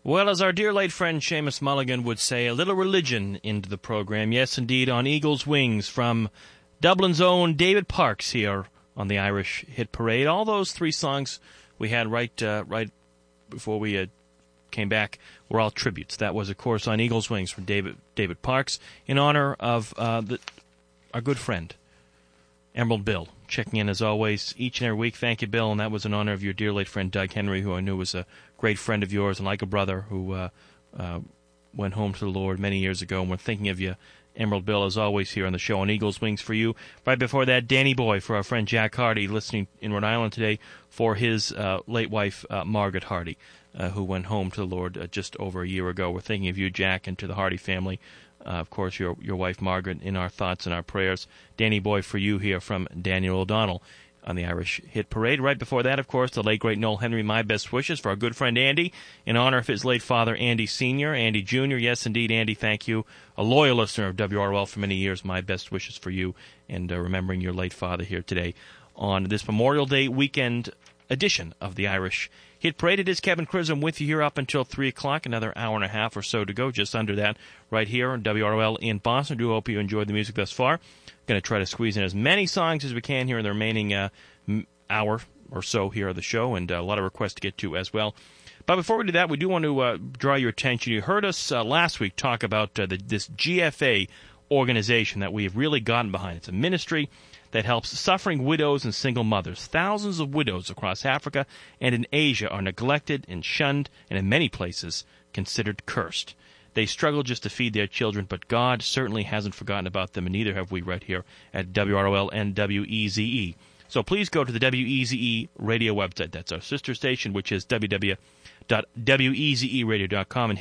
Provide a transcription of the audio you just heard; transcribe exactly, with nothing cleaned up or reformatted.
Well, as our dear late friend Seamus Mulligan would say, a little religion into the program. Yes, indeed, on Eagle's Wings from Dublin's own David Parks here on the Irish Hit Parade. All those three songs we had right uh, right before we uh, came back were all tributes. That was, of course, on Eagle's Wings from David David Parks in honor of uh, the, our good friend, Emerald Bill, checking in as always each and every week. Thank you, Bill, and that was in honor of your dear late friend Doug Henry, who I knew was a great friend of yours and like a brother who uh, uh, went home to the Lord many years ago, and we're thinking of you, Emerald Bill, as always here on the show on Eagle's Wings for you. Right before that, Danny Boy for our friend Jack Hardy, listening in Rhode Island today for his uh, late wife, uh, Margaret Hardy, uh, who went home to the Lord uh, just over a year ago. We're thinking of you, Jack, and to the Hardy family. Uh, of course, your your wife, Margaret, in our thoughts and our prayers. Danny Boy for you here from Daniel O'Donnell on the Irish Hit Parade. Right before that, of course, the late, great Noel Henry, my best wishes for our good friend Andy, in honor of his late father, Andy Senior Andy Junior Yes, indeed, Andy, thank you. A loyal listener of W R L for many years, my best wishes for you, and uh, remembering your late father here today on this Memorial Day weekend edition of the Irish Hit Parade. It is Kevin Chisholm with you here up until three o'clock, another hour and a half or so to go, just under that, right here on W R L in Boston. I do hope you enjoyed the music thus far. Going to try to squeeze in as many songs as we can here in the remaining uh, hour or so here of the show, and uh, a lot of requests to get to as well. But before we do that, we do want to uh, draw your attention. You heard us uh, last week talk about uh, the, this G F A organization that we have really gotten behind. It's a ministry that helps suffering widows and single mothers. Thousands of widows across Africa and in Asia are neglected and shunned, and in many places considered cursed. They struggle just to feed their children, but God certainly hasn't forgotten about them, and neither have we right here at W R O L and W E Z E. So please go to the W E Z E radio website. That's our sister station, which is w w w dot w e z e radio dot com, and